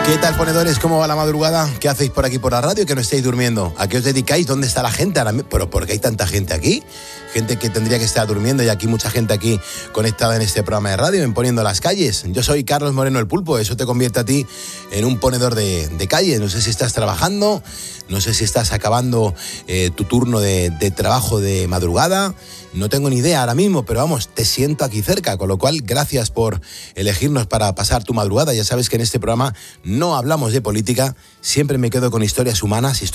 ¿Qué tal, ponedores? ¿Cómo va la madrugada? ¿Qué hacéis por aquí por la radio que no estáis durmiendo? ¿A qué os dedicáis? ¿Dónde está la gente? ¿Pero por qué hay tanta gente aquí? Gente que tendría que estar durmiendo y aquí mucha gente aquí conectada en este programa de radio, en Poniendo las Calles. Yo soy Carlos Moreno el Pulpo, eso te convierte a ti en un ponedor de calle. No sé si estás trabajando, no sé si estás acabando tu turno de trabajo de madrugada. No tengo ni idea ahora mismo, pero vamos, te siento aquí cerca, con lo cual gracias por elegirnos para pasar tu madrugada. Ya sabes que en este programa no hablamos de política, siempre me quedo con historias humanas,